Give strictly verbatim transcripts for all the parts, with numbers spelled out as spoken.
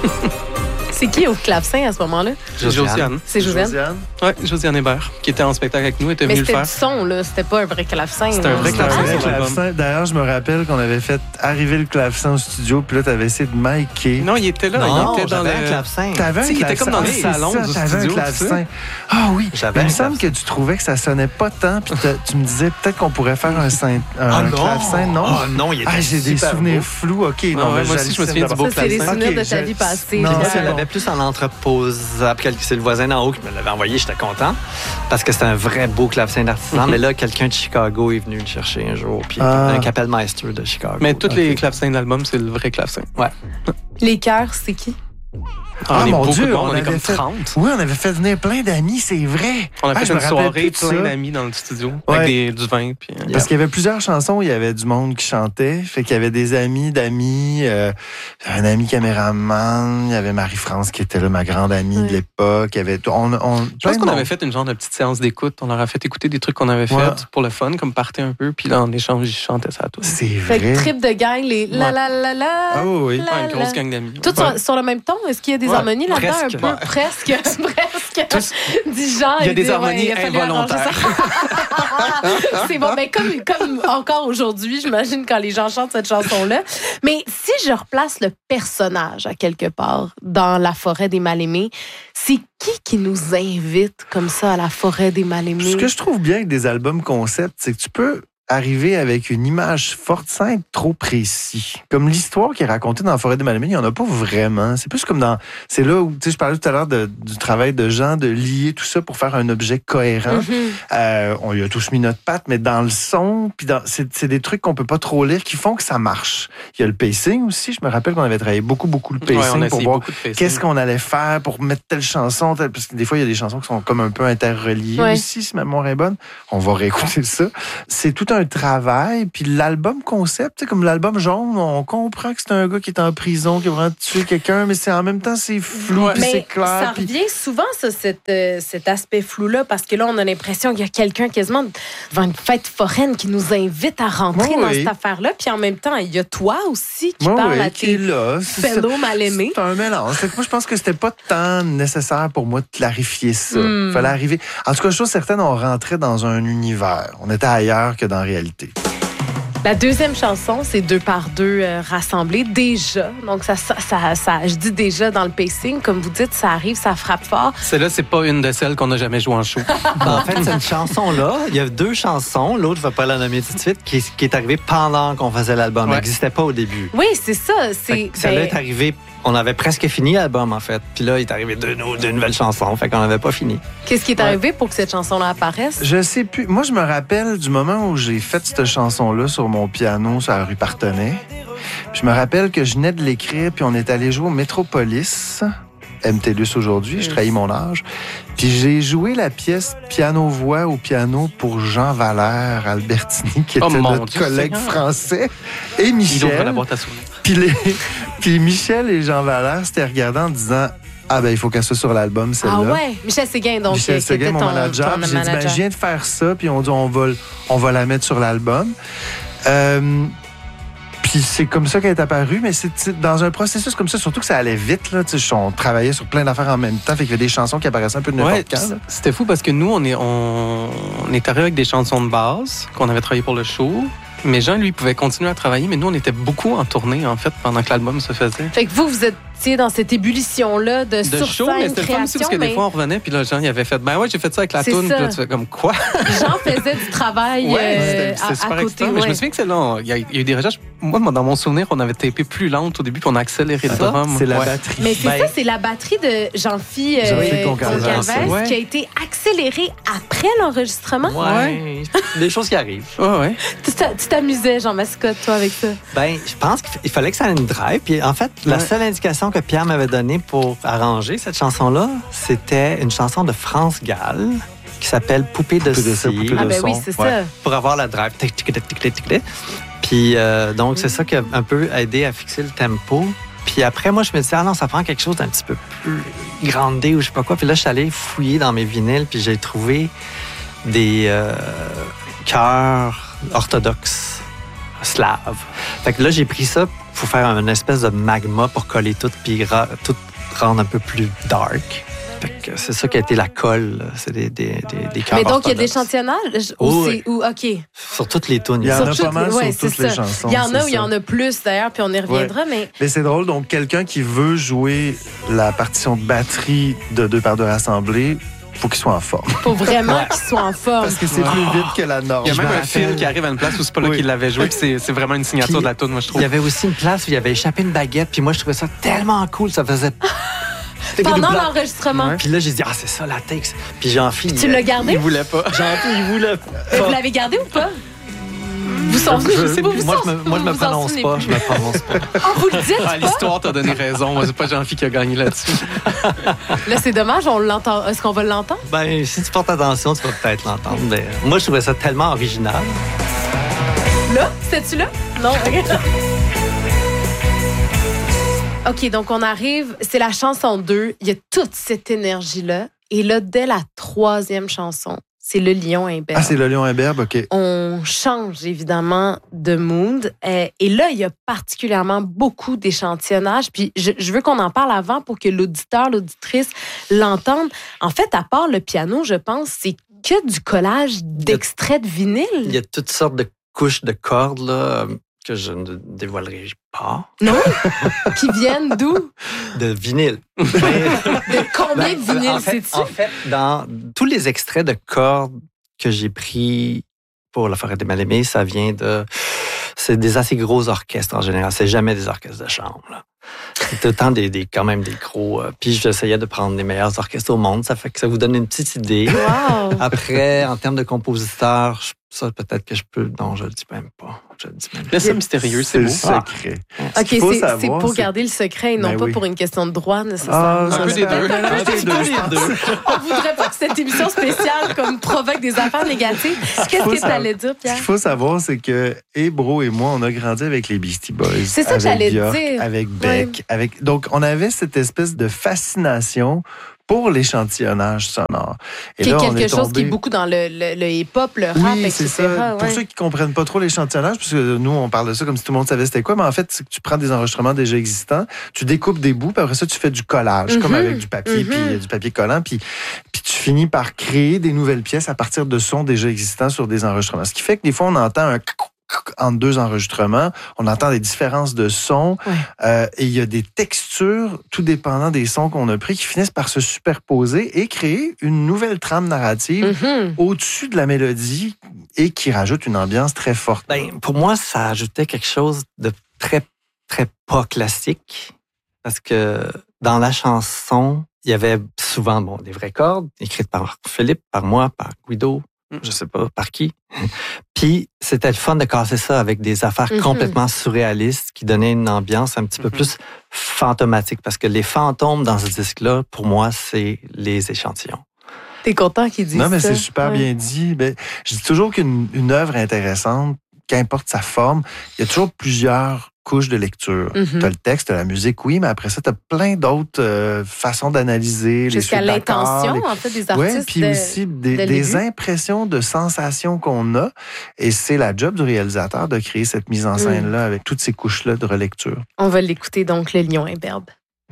C'est qui au clavecin à ce moment-là? C'est Josiane. C'est Josiane? Oui, Josiane Hébert, qui était en spectacle avec nous, était venue le faire. Mais c'était du son, là. C'était pas un vrai clavecin. C'était un vrai clavecin. Ah, clavecin. D'ailleurs, je me rappelle qu'on avait fait arriver le clavecin au studio, puis là, t'avais essayé de micer. Non, il était là. Non, il était dans le clavecin. T'avais un clavecin. Il était comme dans le salon du studio. Ah oui. Il me semble que tu trouvais que ça sonnait pas tant, puis tu me disais peut-être qu'on pourrait faire un, un ah, clavecin. Non, oh, non, il était ah, j'ai des souvenirs beau. flous. OK, non, ah, ouais, moi aussi, je me souviens du beau clavecin. Ça, c'est les souvenirs de ta vie passée. Non, moi, je l'avais plus en entreposable. C'est le voisin d'en haut qui me l'avait envoyé. J'étais content parce que c'était un vrai beau clavecin d'artisan. Mais là, quelqu'un de Chicago est venu le chercher un jour. Puis un Kapellmeister de Chicago. Mais tous les clavecins de l'album, c'est le vrai clavecin. Ouais. Les chœurs, c'est qui? Ah, on est mon beaucoup Dieu, de monde, on, on est comme fait, trente. Oui, on avait fait venir plein d'amis, c'est vrai. On a fait ah, une soirée, plein d'amis dans le studio, ouais. avec des, du vin. Puis, Parce yeah. qu'il y avait plusieurs chansons où il y avait du monde qui chantait. Fait qu'il y avait des amis d'amis, euh, un ami caméraman, il y avait Marie-France qui était là, ma grande amie ouais. de l'époque. Il y avait, on, on, Je pense qu'on avait fait une genre de petite séance d'écoute. On leur a fait écouter des trucs qu'on avait fait ouais. pour le fun, comme partir un peu. Puis là, en échange, ils chantaient ça à tous. C'est vrai. Fait que trip de gang, les la la la la. Ah oui, la, ouais, une grosse gang d'amis. Tout ouais. sur, sur le même ton? Est-ce qu'il y a des ouais. harmonies là-dedans? Presque. Un peu, ouais. presque, presque. Tous, du genre. Il y a des dit, harmonies ouais, involontaires. C'est bon, mais comme, comme encore aujourd'hui, j'imagine, quand les gens chantent cette chanson-là. Mais si je replace le personnage à quelque part dans la forêt des mal-aimés, c'est qui qui nous invite comme ça à la forêt des mal-aimés? Ce que je trouve bien avec des albums concept, c'est que tu peux arriver avec une image forte sans être trop précis. Comme l'histoire qui est racontée dans la forêt des mal-aimés, il n'y en a pas vraiment. C'est plus comme dans... C'est là où, tu sais, je parlais tout à l'heure de, du travail de Jean, de lier tout ça pour faire un objet cohérent. Mm-hmm. Euh, on y a tous mis notre patte, mais dans le son, puis dans, c'est, c'est des trucs qu'on peut pas trop lire qui font que ça marche. Il y a le pacing aussi. Je me rappelle qu'on avait travaillé beaucoup, beaucoup le pacing ouais, pour voir qu'est-ce qu'on allait faire pour mettre telle chanson, telle... parce que des fois, il y a des chansons qui sont comme un peu interreliées ouais. aussi, si ma mémoire est bonne. On va réécouter ça. C'est tout un travail, puis l'album concept, tu sais, comme l'album jaune, on comprend que c'est un gars qui est en prison, qui a vraiment tué quelqu'un, mais c'est en même temps, c'est flou, puis c'est clair. Ça pis... revient souvent, ça, cet, euh, cet aspect flou-là, parce que là, on a l'impression qu'il y a quelqu'un quasiment devant une fête foraine qui nous invite à rentrer oh, dans oui. cette affaire-là, puis en même temps, il y a toi aussi qui oh, parle oui, à tes là, fellow mal-aimés. C'est un mélange. Moi, je pense que c'était pas tant nécessaire pour moi de clarifier ça. Il mm. fallait arriver... En tout cas, chose certaine, on rentrait dans un univers. On était ailleurs que dans la réalité. La deuxième chanson, c'est deux par deux euh, rassemblés déjà. Donc, ça, ça, ça, ça, je dis déjà dans le pacing, comme vous dites, ça arrive, ça frappe fort. Celle-là, c'est pas une de celles qu'on n'a jamais joué en show. En fait, cette chanson-là, il y a deux chansons. L'autre, je ne vais pas la nommer tout de suite, qui, qui est arrivée pendant qu'on faisait l'album. Ouais. Elle n'existait pas au début. Oui, c'est ça. C'est, celle-là ben... est arrivée. On avait presque fini l'album, en fait. Puis là, il est arrivé deux, deux nouvelles chansons. Fait qu'on n'avait pas fini. Qu'est-ce qui est arrivé ouais. pour que cette chanson-là apparaisse? Je sais plus. Moi, je me rappelle du moment où j'ai fait cette chanson-là sur mon piano sur la rue Partenay. Je me rappelle que je venais de l'écrire, puis on est allé jouer au Métropolis. M T L U S aujourd'hui, je trahis mon âge. Puis j'ai joué la pièce piano-voix au piano pour Jean Valère Albertini, qui était oh notre Dieu, collègue français, et Michel. Puis, les... Puis Michel et Jean Valère s'étaient regardés en disant « Ah ben il faut qu'elle soit sur l'album, celle-là. » Ah ouais, Michel Séguin, donc. Michel Séguin, mon ton, manager. Ton j'ai manager. dit ben, « Je viens de faire ça, puis on dit on va, on va la mettre sur l'album. Euh, » Puis c'est comme ça qu'elle est apparue, mais c'est dans un processus comme ça, surtout que ça allait vite. Là, on travaillait sur plein d'affaires en même temps, fait qu'il y avait des chansons qui apparaissaient un peu de n'importe ouais, quand. Là. C'était fou parce que nous, on est, on, on est arrivé avec des chansons de base qu'on avait travaillé pour le show. Mais Jean, lui, pouvait continuer à travailler, mais nous, on était beaucoup en tournée, en fait, pendant que l'album se faisait. Fait que vous, vous étiez dans cette ébullition-là de, de sur show, scène, mais c'était création, le fun aussi, parce que mais... des fois, on revenait, puis là, Jean, il avait fait, ben ouais, j'ai fait ça avec la toune, puis là, tu fais comme quoi? Jean faisait du travail ouais, euh, c'était, c'était à, à côté. Ouais. Mais je me souviens que celle-là, il y, y a eu des recherches. Moi, dans mon souvenir, on avait tapé plus lente au début, puis on a accéléré le drum. C'est la ouais. batterie. Mais c'est ben... ça, c'est la batterie de Jean-Phi euh, Concalves ouais. qui a été accélérée après l'enregistrement. Ouais. Des choses qui arrivent. Ouais, ouais. Tu t'amusais, Jean Mascotte, toi, avec ça? Ben, je pense qu'il fallait que ça ait une drive. Puis en fait, la ouais. seule indication que Pierre m'avait donnée pour arranger cette chanson-là, c'était une chanson de France Gall qui s'appelle Poupée de cire. Ah ben oui, c'est ouais. ça. Pour avoir la drive. Puis euh, donc, c'est ça qui a un peu aidé à fixer le tempo. Puis après, moi, je me disais, ah non, ça prend quelque chose d'un petit peu plus grandé ou je sais pas quoi. Puis là, je suis allé fouiller dans mes vinyles, puis j'ai trouvé des euh, chœurs orthodoxes slaves. Fait que là, j'ai pris ça, faut faire une espèce de magma pour coller tout, puis ra- tout rendre un peu plus dark. Fait que c'est ça qui a été la colle. C'est des, des, des, des cœurs Mais donc, il y a de orthodoxes. l'échantillonnage? Oh, Ou oui. c'est, ou, OK. Sur toutes les tunes. Il y en a Sur pas toutes mal les- ouais, sur toutes c'est les ça. chansons. Il y en c'est a où il y ça. en a plus, d'ailleurs, puis on y reviendra, mais... Mais c'est drôle, donc quelqu'un qui veut jouer la partition de batterie de deux par deux rassemblés, faut qu'il soit en forme. faut vraiment qu'ils soient en forme. Parce que c'est plus vite que la norme. Il y a Je même me un rappelle. film qui arrive à une place où c'est pas là Oui. qu'il l'avait joué, puis c'est, c'est vraiment une signature Puis, de la tune, moi, je Il trouve. y avait aussi une place où il avait échappé une baguette, puis moi, je trouvais ça tellement cool. Ça faisait... Pendant l'enregistrement. Ouais. Puis là, j'ai dit, ah, c'est ça la texte. Puis Jean-Philippe. Tu l'as gardé? Il voulait pas. Jean-Philippe, il voulait Mais pas. vous l'avez gardé ou pas? Vous s'en Je- vous, vous, vous moi, s'en- je me, moi, je vous me vous en prononce souvenez pas. plus. Je me prononce pas. Oh, vous le dites Ah, pas? l'histoire t'a donné raison. Moi, c'est pas Jean-Philippe qui a gagné là-dessus. Là, c'est dommage, on l'entend. Est-ce qu'on va l'entendre? Ben, si tu portes attention, tu vas peut-être l'entendre. Mais moi, je trouvais ça tellement original. Là? C'était-tu là? Non. OK. OK, donc on arrive, c'est la chanson deux. Il y a toute cette énergie-là. Et là, dès la troisième chanson, c'est le lion imberbe. Ah, c'est le lion imberbe, OK. On change évidemment de mood. Euh, et là, il y a particulièrement beaucoup d'échantillonnage. Puis je, je veux qu'on en parle avant pour que l'auditeur, l'auditrice l'entende. En fait, à part le piano, je pense, c'est que du collage d'extraits de Il vinyle. y a toutes sortes de couches de cordes là, euh, que je ne dévoilerai pas. Non? Qui viennent d'où? De vinyle. Mais- De combien de Ben, vinyles, en fait, sais-tu? en fait, dans tous les extraits de cordes que j'ai pris pour La Forêt des Mal-Aimés, ça vient de... C'est des assez gros orchestres en général. C'est jamais des orchestres de chambre. là. C'est tout le temps des, des, quand même des gros... euh, puis j'essayais de prendre les meilleurs orchestres au monde. Ça fait que ça vous donne une petite idée. Wow! Après, en termes de compositeurs, je- ça, peut-être que je peux... Non, je le dis même pas. Je le dis même pas. Laisse ça mystérieux, c'est le beau. secret. Ce OK, qu'il faut c'est, savoir, c'est pour c'est- garder le secret et non Ben pas oui. pour une question de droit nécessairement. Ah, Un peu des deux. Un peu des deux, je pense. On voudrait pas que cette émission spéciale comme provoque des affaires négatives. Qu'est-ce faut que tu savoir- allais dire, Ce Pierre? qu'il faut savoir, c'est que Ebro et moi, on a grandi avec les Beastie Boys. C'est ça que avec j'allais Björk, dire. Avec Beck. Avec... Donc, on avait cette espèce de fascination pour l'échantillonnage sonore. Et Qui est là, on quelque est chose tombé- qui est beaucoup dans le, le, le hip-hop, le rap, Oui, et c'est cetera. ça. Pour ouais. ceux qui comprennent pas trop l'échantillonnage, parce que nous, on parle de ça comme si tout le monde savait c'était quoi, mais en fait, c'est que tu prends des enregistrements déjà existants, tu découpes des bouts, puis après ça, tu fais du collage, comme Mhm. avec du papier, Mhm. puis euh, du papier collant, puis, puis tu finis par créer des nouvelles pièces à partir de sons déjà existants sur des enregistrements. Ce qui fait que des fois, on entend un entre deux enregistrements, on entend des différences de sons, Ouais. euh, et il y a des textures, tout dépendant des sons qu'on a pris, qui finissent par se superposer et créer une nouvelle trame narrative Mhm. au-dessus de la mélodie et qui rajoute une ambiance très forte. Ben, pour moi, ça ajoutait quelque chose de très, très pas classique. Parce que dans la chanson, il y avait souvent bon, des vraies cordes écrites par Philippe, par moi, par Guido, je sais pas par qui. Puis c'était le fun de casser ça avec des affaires Mhm. complètement surréalistes qui donnaient une ambiance un petit peu Mhm. plus fantomatique. Parce que les fantômes dans ce disque-là, pour moi, c'est les échantillons. T'es content qu'il dise ça? Non, mais c'est super Ouais. bien dit. Ben, je dis toujours qu'une une œuvre intéressante, qu'importe sa forme, il y a toujours plusieurs couches de lecture. Mhm. Tu as le texte, tu as la musique, oui, mais après ça, tu as plein d'autres euh, façons d'analyser. les Jusqu'à suites d'accords, l'intention, les- en fait, des Oui, artistes. puis de- aussi des, dès le des début. impressions de sensations qu'on a. Et c'est la job du réalisateur de créer cette mise en Mm. scène-là avec toutes ces couches-là de relecture. On va l'écouter, donc, le lion imberbe.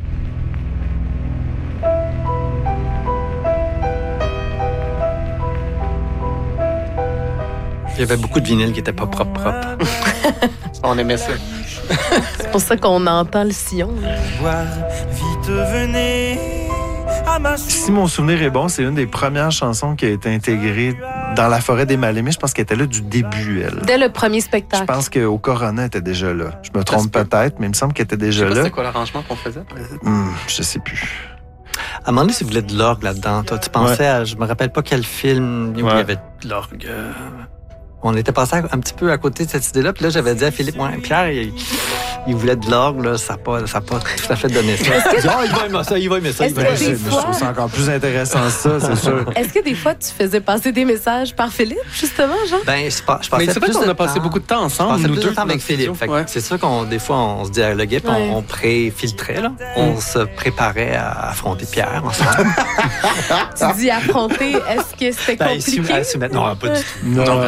Il y avait beaucoup de vinyles qui n'étaient pas propres, propres. On aimait ça. C'est pour ça qu'on entend le sillon. là. Voir, vite venez à ma Si mon souvenir est bon, c'est une des premières chansons qui a été intégrée dans La Forêt des Mal-Aimés. Je pense qu'elle était là du début, elle. Dès le premier Je spectacle. pense qu'au Corona, elle était déjà là. Je me Ça trompe se peut. peut-être, mais il me semble qu'elle était Je sais déjà pas là. c'était quoi l'arrangement qu'on faisait. Hum, je sais plus. À un moment donné, tu voulais de l'orgue là-dedans. Toi, tu pensais à, je me rappelle pas quel film où il y Ouais. avait de l'orgue. euh, On était passé un petit peu à côté de cette idée-là. Puis là, j'avais dit à Philippe, ouais, Pierre, il, il voulait de l'orgue, là. Ça n'a pas, ça a pas tout à fait donné ça. Il dit, Ah, il va aimer ça, il va aimer ça. Est-ce il va que aimer des ça. Je fois- trouve ça encore plus intéressant, ça, c'est sûr. Est-ce que des fois, tu faisais passer des messages par Philippe, justement, Jean? Ben, je, pas- je passais Mais c'est vrai plus qu'on de a passé temps- beaucoup de temps Je ensemble, passais nous plus deux. de temps dans avec le studio. Philippe. Fait que Ouais. C'est sûr qu'on, des fois, on se dialoguait, puis Ouais. on, on pré-filtrait, là. On se préparait à affronter Pierre ensemble. Tu dis affronter, est-ce que c'était Ben, si- compliqué? ah, si- non, pas du tout. Non, Non, vraiment moi, je- pas.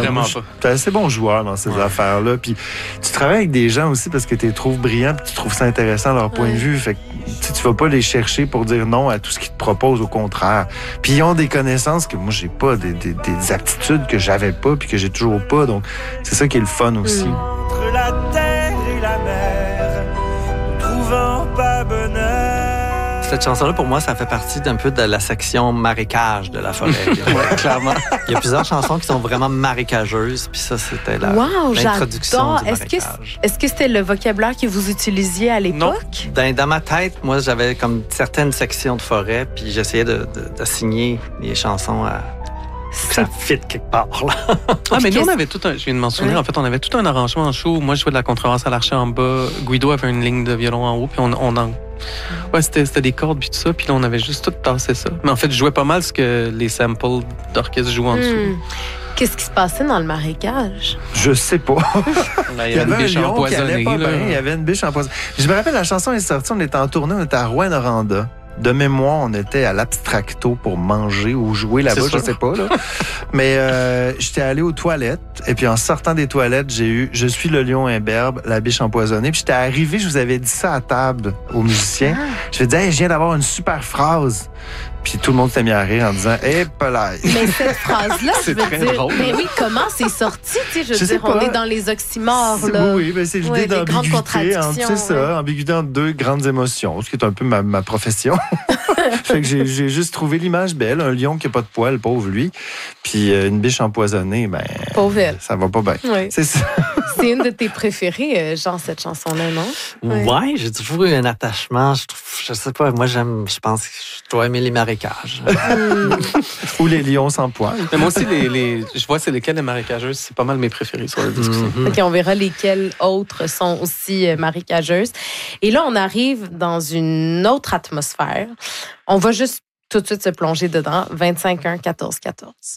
T'es assez bon joueur dans ces Ouais. affaires-là. Puis tu travailles avec des gens aussi parce que tu les trouves brillants puis tu trouves ça intéressant leur point Ouais. de vue. Fait que tu sais, tu vas pas les chercher pour dire non à tout ce qu'ils te proposent, au contraire. Puis ils ont des connaissances que moi j'ai pas, des, des, des aptitudes que j'avais pas puis que j'ai toujours pas. Donc c'est ça qui est le fun aussi. Mm. Entre la terre et la mer, ne trouvant pas bonheur. Cette chanson-là, pour moi, ça fait partie d'un peu de la section marécage de la forêt. Ouais, clairement. Il y a plusieurs chansons qui sont vraiment marécageuses, puis ça, c'était la, Wow, l'introduction j'adore. du Est-ce que, marécage. est-ce que c'était le vocabulaire que vous utilisiez à l'époque? Dans, dans ma tête, moi, j'avais comme certaines sections de forêt, puis j'essayais de, de, d'assigner les chansons à que ça fit quelque part. Là. Ah, mais nous, Qu'est-ce- on avait tout un, je viens de m'en souvenir, Ouais. en fait, on avait tout un arrangement en show. Moi, je jouais de la contrebasse à l'archer en bas. Guido avait une ligne de violon en haut, puis on, on en. Ouais, c'était, c'était des cordes, puis tout ça, puis là, on avait juste tout tassé ça. Mais en fait, je jouais pas mal ce que les samples d'orchestre jouent en dessous. Hmm. Qu'est-ce qui se passait dans le marécage? Je sais pas. Là, Il y avait un biche lion qui allait empoisonnée, pas là. bien. Il y avait une biche empoisonnée. Je me rappelle, la chanson est sortie, on était en tournée, on était à Rouyn-Noranda. De mémoire, on était à l'Abstracto pour manger ou jouer là-bas, C'est je sûr. sais pas. Là. Mais euh, j'étais allé aux toilettes, et puis en sortant des toilettes, j'ai eu « Je suis le lion imberbe, la biche empoisonnée ». Puis j'étais arrivé, je vous avais dit ça à table aux musiciens. Je vais dire hey, « Je viens d'avoir une super phrase ». Puis tout le monde s'est mis à rire en disant « Eh, pelaille ». Mais cette phrase-là, je C'est veux très dire. drôle. Mais oui, comment c'est sorti? Tu sais, je veux Je sais dire, on pas. est dans les oxymores, là. Oui, oui, ben c'est l'idée Ouais, des grandes d'ambiguïté. contradictions, entre- C'est ça, ouais. ambiguïté entre deux grandes émotions, ce qui est un peu ma, ma profession. Fait que j'ai, j'ai juste trouvé l'image belle, un lion qui n'a pas de poils, pauvre lui, puis euh, une biche empoisonnée, ben Pauvre elle. ça va pas bien. Oui. C'est ça. C'est une de tes préférées, euh, genre, cette chanson-là, non? Ouais, Ouais. j'ai toujours eu un attachement. Je, trouve, je sais pas, moi, j'aime, je pense que je dois aimer les marécages. Hmm. Ou les lions sans poils. Mais moi aussi, les, les, je vois c'est lesquelles les marécageuses, c'est pas mal mes préférés sur la discussion. Mhm. OK, on verra lesquelles autres sont aussi euh, marécageuses. Et là, on arrive dans une autre atmosphère. On va juste tout de suite se plonger dedans. vingt-cinq un quatorze quatorze.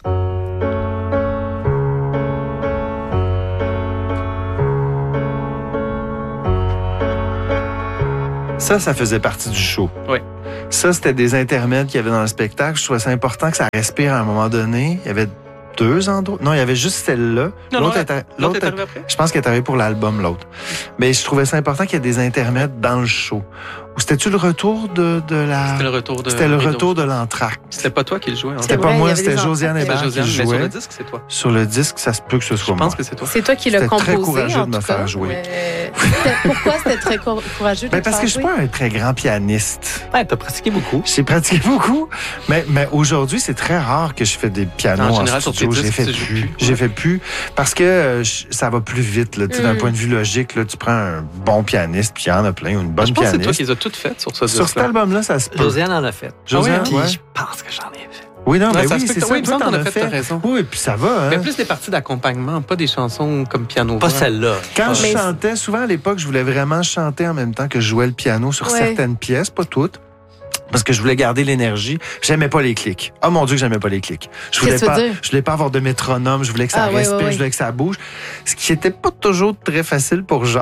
Ça, ça faisait partie du show. Oui. Ça, c'était des intermèdes qu'il y avait dans le spectacle. Je trouvais ça important que ça respire à un moment donné. Il y avait deux endroits. Non, il y avait juste celle-là. Non, L'autre non, était- L'autre l'autre est était- arrivé après? Je pense qu'elle est arrivée pour l'album, l'autre. Mais je trouvais ça important qu'il y ait des intermèdes dans le show. Ou c'était-tu le retour de, de la... C'était le retour de. C'était le Rideau. retour de l'entracte. C'était pas toi qui le jouais. Hein? C'est C'était pas vrai, il y moi, avait c'était des Josiane enfants. Hébert C'était qui Josiane, le mais sur jouait. le disque, c'est toi. Sur le disque, ça se peut que ce soit Je moi. pense que c'est toi. C'est toi qui l'as C'était composé, très courageux en de me tout faire cas. jouer. Euh, c'était- pourquoi c'était très cour- courageux de Ben, te parce faire que je suis jouer? pas un très grand pianiste. Ouais, t'as pratiqué beaucoup. J'ai pratiqué beaucoup, mais, mais aujourd'hui, c'est très rare que je fais des pianos En en, général, sur studio. tes J'ai disques, fait tu joues plus. plus. J'ai fait plus parce que euh, je- ça va plus vite. Là, Tu sais, D'un Mm. point de vue logique, là, tu prends un bon pianiste, puis il y en a plein, ou une bonne Je pense que c'est toi pianiste. qui les as toutes faites sur ce Sur cet disque-là. album-là, ça se peut. Josiane en a fait. Josiane, Puis ouais. je pense que j'en ai fait. Oui, non, Ouais, mais ça oui, se peut c'est que- ça. oui, il me Toi, semble t'en qu'on a as fait, t'as fait. raison. Oui, puis ça va. Hein? Mais plus des parties d'accompagnement, pas des chansons comme piano. Pas voix. celle-là. Quand je Mais- chantais, souvent à l'époque, je voulais vraiment chanter en même temps que je jouais le piano sur Ouais. certaines pièces, pas toutes. Parce que je voulais garder l'énergie. J'aimais pas les clics. Oh mon Dieu, que j'aimais pas les clics. Je voulais Qu'est-ce que pas, tu veux dire? je voulais pas avoir de métronome. Je voulais que ça Ah, ouais, respire. ouais, ouais. Je voulais que ça bouge. Ce qui était pas toujours très facile pour Jean.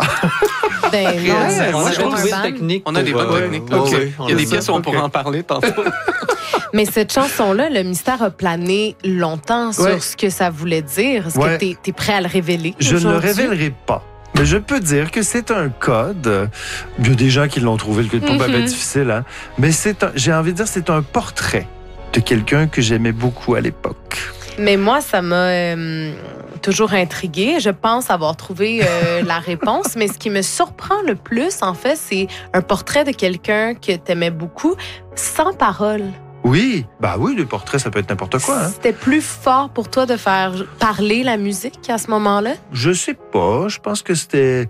Ben non, Ouais, c'est on a un trouvé band. une technique. On a des pour, bonnes euh, techniques. ouais, Ok. ouais, on Il y a a des ça. pièces où on Ok. pourra en parler tantôt. Mais cette chanson-là, le mystère a plané longtemps sur Ouais. ce que ça voulait dire. Est-ce Ouais. que t'es es prêt à le révéler? Je ne le aujourd'hui? révélerai pas. Mais je peux dire que c'est un code. Il y a des gens qui l'ont trouvé, le code pas Mhm. difficile. Hein? Mais c'est un- j'ai envie de dire c'est un portrait de quelqu'un que j'aimais beaucoup à l'époque. Mais moi, ça m'a euh, toujours intriguée. Je pense avoir trouvé euh, la réponse. Mais ce qui me surprend le plus, en fait, c'est un portrait de quelqu'un que t'aimais beaucoup, sans parole. Oui, bah oui, le portrait, ça peut être n'importe quoi. Hein? C'était plus fort pour toi de faire parler la musique à ce moment-là? Je sais pas. Je pense que c'était.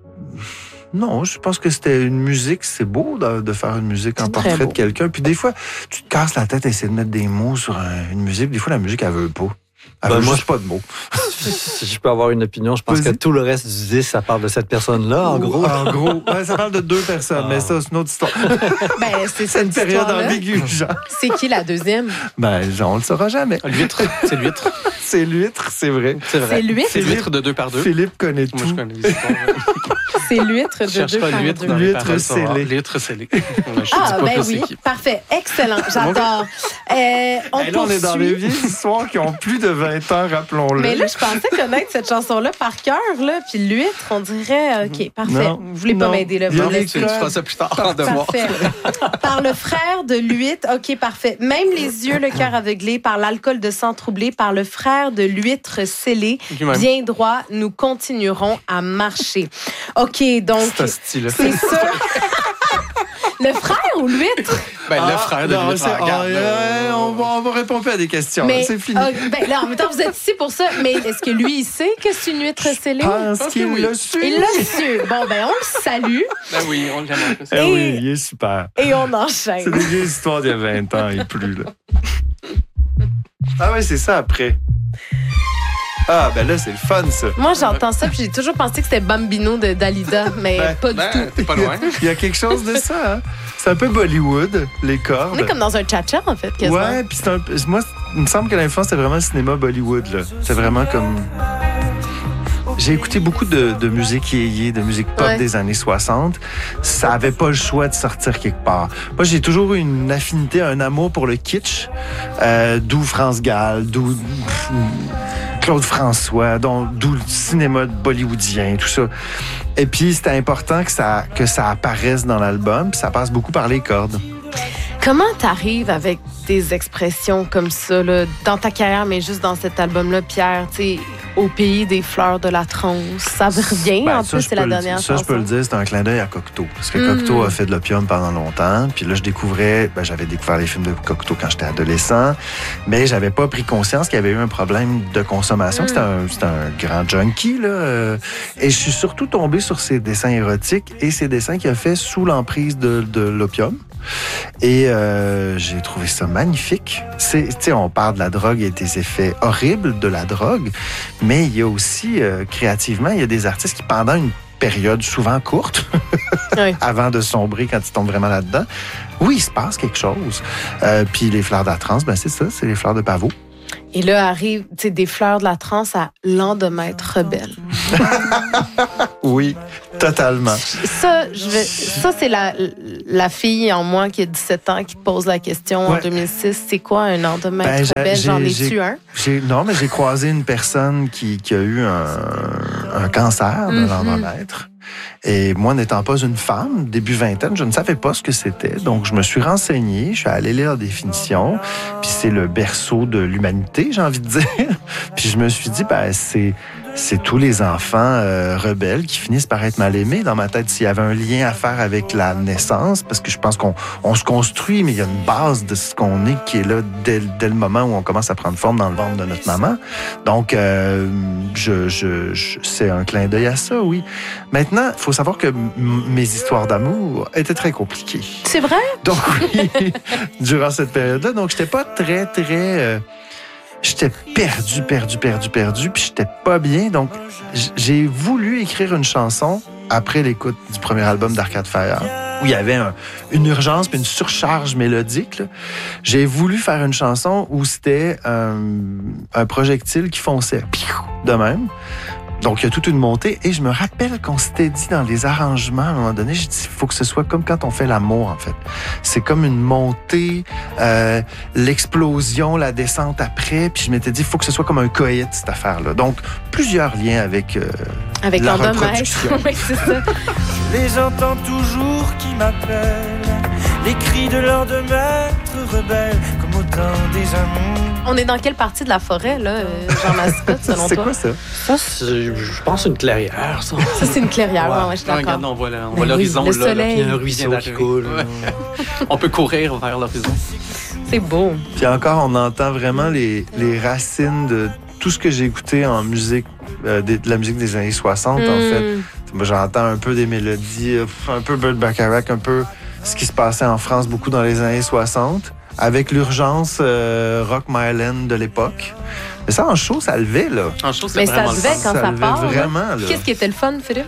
Non, je pense que c'était une musique. C'est beau de, de faire une musique en C'est très portrait beau. de quelqu'un. Puis des fois, tu te casses la tête à essayer de mettre des mots sur un- une musique. Des fois, la musique, elle veut pas. Elle Ben, veut moi, juste pas de mots. Si je peux avoir une opinion, je pense Vas-y. que tout le reste du disque, ça parle de cette personne-là, en gros. En gros. Ouais, ça parle de deux personnes, mais ça, c'est une autre histoire. Ben, c'est C'est cette une période histoire-là. ambiguë, Jean. C'est qui la deuxième? Ben, Jean, on le saura jamais. L'huître, c'est l'huître. C'est l'huître, c'est vrai. C'est vrai. C'est l'huître? C'est l'huître de deux par deux. Philippe connaît tout. Moi, je connais les histoires. C'est l'huître Je de cherche deux pas par l'huître deux. dans les L'huître paroles, ça va. scellée. L'huître scellée. Ouais, je te Ah, dis pas ben plus oui. c'est qui. Parfait. Excellent. J'adore. Euh, on Hey, là, on est dans poursuit. des vieilles histoires qui ont plus de vingt ans, rappelons-le. Mais là, je pensais connaître cette chanson-là par cœur, là. Puis l'huître, on dirait, OK, parfait. Non, Vous voulez pas non. m'aider, là. Il y a Vous des laissez- Tu feras ça plus tard en devoir. Parfait. Par le frère de l'huître, OK, parfait. Même les yeux, le cœur aveuglé, par l'alcool de sang troublé, par le frère de l'huître scellé, Lui-même. bien droit, nous continuerons à marcher. OK, donc, C'est style. c'est ça. Le frère ou l'huître? Ben, le Ah, frère de non, lui, c'est- regarde. ah, euh, on, va, on va répondre plus à des questions. Mais, c'est fini. ah, ben, là, en même temps, vous êtes ici pour ça. Mais est-ce que lui, il sait que c'est une huître scellée? Je pense pense qu'il que oui. l'a su. Il l'a su. Bon, ben, on le salue Ben oui, on l'aime un peu. Eh ça. Et- oui, il est super. et on C'est enchaîne. des vieilles histoires d'il y a vingt ans et plus. Là. Ah ouais, c'est ça après. Ah, ben là, c'est le fun, ça. Moi, j'entends ça, puis j'ai toujours pensé que c'était Bambino de Dalida, mais Ben, pas du Ben, tout. t'es pas loin. Il y a quelque chose de ça. Hein? C'est un peu Bollywood, les cordes. On est comme dans un cha-cha, en fait, quasiment. Ouais, puis c'est un peu. Moi, il me semble que l'influence, c'est vraiment le cinéma Bollywood, là. C'est vraiment comme. J'ai écouté beaucoup de, de musique yéyé, de musique pop Ouais. des années soixante. Ça avait pas le choix de sortir quelque part. Moi, j'ai toujours eu une affinité, un amour pour le kitsch, euh, d'où France Gall, d'où pff, Claude François, dont- d'où le cinéma bollywoodien, tout ça. Et puis, c'était important que ça, que ça apparaisse dans l'album, puis ça passe beaucoup par les cordes. Comment t'arrives avec des expressions comme ça, là, dans ta carrière, mais juste dans cet album-là, Pierre, tu sais, au pays des fleurs de la transe? Ça revient, Ben, en ça, plus, je c'est peux la le- dernière Ça, chanson. je peux le dire, c'est un clin d'œil à Cocteau. Parce que Mm. Cocteau a fait de l'opium pendant longtemps. Puis là, je découvrais, ben, j'avais découvert les films de Cocteau quand j'étais adolescent, mais j'avais pas pris conscience qu'il y avait eu un problème de consommation. Mm. C'était un, c'était un grand junkie, là. euh, Et je suis surtout tombé sur ses dessins érotiques et ses dessins qu'il a fait sous l'emprise de, de l'opium. Et euh, j'ai trouvé ça magnifique. C'est, tu sais, on parle de la drogue et des effets horribles de la drogue, mais il y a aussi, euh, créativement, il y a des artistes qui, pendant une période souvent courte, Oui. avant de sombrer quand ils tombent vraiment là-dedans, oui, il se passe quelque chose. Euh, puis les fleurs de la transe, ben c'est ça, c'est les fleurs de pavot. Et là arrive, tu sais, des fleurs de la transe à Lendemain rebelle. Oui, totalement. Ça, je vais, ça c'est la, la fille en moi qui a dix-sept ans qui te pose la question Ouais. en deux mille six. C'est quoi un lendemain Ben, j'ai- rebelle? J'en j'ai- ai-tu un? J'ai, non, mais j'ai croisé une personne qui, qui a eu un, un cancer de Mhm. l'endomètre. Et moi, n'étant pas une femme, début vingtaine, je ne savais pas ce que c'était. Donc, je me suis renseigné, je suis allé lire la définition. Puis c'est le berceau de l'humanité, j'ai envie de dire. Puis je me suis dit, ben, c'est... C'est tous les enfants euh, rebelles qui finissent par être mal aimés. Dans ma tête, s'il y avait un lien à faire avec la naissance, parce que je pense qu'on on se construit, mais il y a une base de ce qu'on est qui est là dès, dès le moment où on commence à prendre forme dans le ventre de notre maman. Donc, euh, je, je, je- c'est un clin d'œil à ça, oui. Maintenant, il faut savoir que m- mes histoires d'amour étaient très compliquées. C'est vrai? Donc, oui, durant cette période-là. Donc, j'étais pas très, très... euh, J'étais perdu, perdu, perdu, perdu, puis j'étais pas bien. Donc, j- j'ai voulu écrire une chanson après l'écoute du premier album d'Arcade Fire, où il y avait un- une urgence puis une surcharge mélodique. là. J'ai voulu faire une chanson où c'était un, un projectile qui fonçait, piou, de même. Donc, il y a toute une montée. Et je me rappelle qu'on s'était dit dans les arrangements, à un moment donné, j'ai dit, il faut que ce soit comme quand on fait l'amour, en fait. C'est comme une montée, euh, l'explosion, la descente après. Puis je m'étais dit, il faut que ce soit comme un coït, cette affaire-là. Donc, plusieurs liens avec... euh, Avec La Lendemain. reproduction. Oui, c'est ça. Je les entends toujours qui m'appellent, les cris de l'endemaître rebelle, comme au temps des amours. On est dans quelle partie de la forêt, là, euh, Jean Mascotte, selon c'est toi? quoi ça? Ça, c'est- je pense une clairière, ça. Ça, c'est une clairière. Ouais, ouais, je suis Ouais, d'accord. regarde, on voit, le- on Ben voit oui, l'horizon. le là, là, soleil. Il y a un qui ruisseau vient qui d'arriver. coule. Ouais. On peut courir vers l'horizon. C'est beau. Puis encore, on entend vraiment les, les racines de tout ce que j'ai écouté en musique, euh, de, de la musique des années soixante, en fait. Mm. Moi, j'entends un peu des mélodies, euh, un peu Burt Bacharach, un peu ce qui se passait en France beaucoup dans les années soixante, avec l'urgence euh, Rock My Land de l'époque. Mais ça, en show, ça levait, là. En chose, c'est Mais ça vraiment se le fait fun. quand ça levait part. là. vraiment, là. Qu'est-ce qui était le fun, Philippe?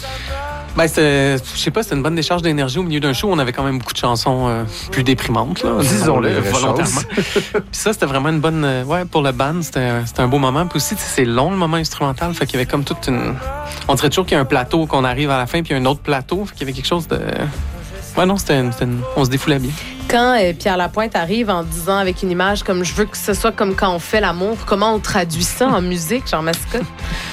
Ben, c'était, je sais pas, c'était une bonne décharge d'énergie au milieu d'un show. On avait quand même beaucoup de chansons euh, plus déprimantes, là. Disons les vraies volontairement. choses. Puis ça, c'était vraiment une bonne, euh, ouais, pour le band, c'était, c'était un beau moment. Puis aussi, tu sais, c'est long le moment instrumental, fait qu'il y avait comme toute une, on dirait toujours qu'il y a un plateau qu'on arrive à la fin, puis il y a un autre plateau, fait qu'il y avait quelque chose de, ouais, non, c'était, une- c'était une- on se défoulait bien. Quand euh, Pierre Lapointe arrive en disant avec une image comme je veux que ce soit comme quand on fait l'amour, comment on traduit ça en musique, Jean Mascotte?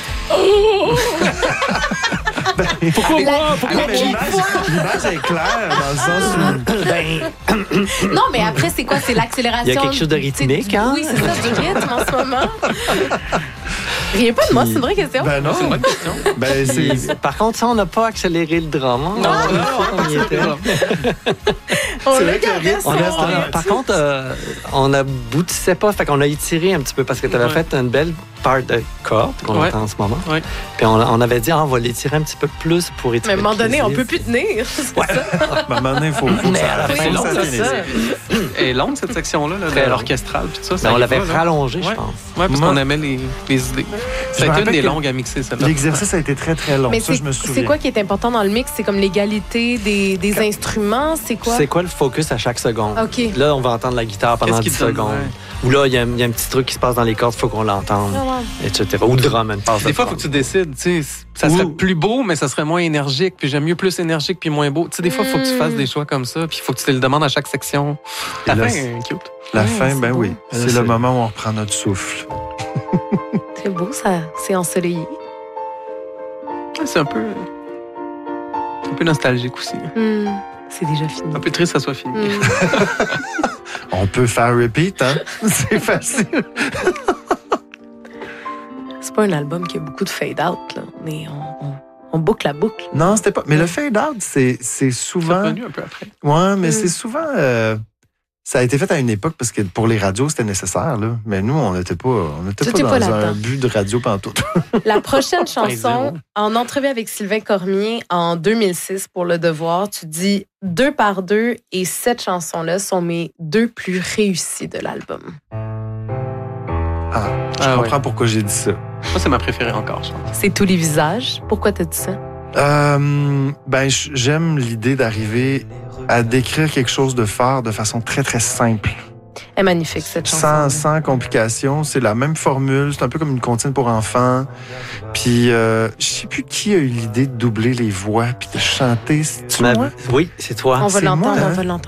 Pourquoi La- moi? Pourquoi la- Mais l'image, l'image est claire dans le sens où... Non, mais après, c'est quoi? C'est l'accélération. Il y a quelque chose de du- rythmique, du- hein? Oui, c'est ça, du rythme en ce moment. Riez pas de moi, c'est une vraie question. Ben non. C'est une bonne question. Ben, Puis, c'est... par contre, ça, on n'a pas accéléré le drame. hein. Non, On- non, on y était. On c'est l'a vrai que le gardé rythme- son On a- on a- rythme. par contre, euh, on aboutissait pas, fait qu'on a étiré un petit peu parce que tu avais Ouais. fait une belle part de corde qu'on Ouais. entend en ce moment. Ouais. Puis on, on avait dit, ah, on va l'étirer un petit peu plus pour Mais étirer. à un moment le donné, on plaisir. peut plus tenir. C'est Ouais. ça. Ben, à un moment donné, il faut, faut que Mais ça à la arrête, fin, faut que non, ça c'est finisse. ça. Elle est longue, cette section-là, là, Très de long. l'orchestral. Puis tout ça, Mais ça on y l'avait va, là. rallongé, je Ouais. pense. Ouais, parce Moi- qu'on aimait les, les idées. Ça a me été une rappelle des que longues à mixer, celle-là. L'exercice a été très, très long. Mais Ça, c'est je me souviens. c'est quoi qui est important dans le mix? C'est comme l'égalité des, des instruments? C'est quoi? C'est quoi le focus à chaque seconde? OK. Là, on va entendre la guitare pendant Qu'est-ce qui dix te donne, secondes. ouais. Ou là, il y, a il y a un petit truc qui se passe dans les cordes, il faut qu'on l'entende, Ah ouais. et cetera. Ou le drum, une passe Des de fois, il faut drum. que tu décides. Tu sais, ça serait Ou- plus beau, mais ça serait moins énergique. Puis j'aime mieux plus énergique puis moins beau. Tu sais, des fois, il faut que tu fasses des choix comme ça. Puis il faut que tu te le demandes à chaque section. Et La là, fin c'est- est cute. La Ouais, fin, c'est ben beau. oui. Là, C'est le c'est- moment où on reprend notre souffle. C'est beau, ça. C'est ensoleillé. Ouais, c'est un peu. Un peu nostalgique aussi. Hmm. C'est déjà fini. Un peu triste que ça soit fini. Hmm. On peut faire repeat, hein? C'est facile. C'est pas un album qui a beaucoup de fade-out, là. Mais on, on, on boucle la boucle. Non, c'était pas. Mais le fade-out, c'est c'est C'est souvent. revenu un peu après. Ouais, mais Mm. c'est souvent. euh, Ça a été fait à une époque parce que pour les radios, c'était nécessaire, là. Mais nous, on n'était pas, on n'était Tout pas est dans pas un là-dedans. but de radio pantoute. La prochaine chanson, zéro. en entrevue avec Sylvain Cormier en deux mille six pour Le Devoir, tu dis deux par deux et cette chanson-là sont mes deux plus réussies de l'album. Ah, je Ah, comprends ouais. pourquoi j'ai dit ça. Moi, c'est ma préférée encore, je pense. C'est Tous les visages. Pourquoi t'as dit ça? Euh, ben, j- j'aime l'idée d'arriver à décrire quelque chose de fort de façon très, très simple. Elle est magnifique, cette chanson. Sans, sans complication. C'est la même formule. C'est un peu comme une comptine pour enfants. Puis, euh, je sais plus qui a eu l'idée de doubler les voix puis de chanter. C'est Ma- moi? Oui, c'est toi. On va c'est l'entendre, moi, on hein? va l'entendre.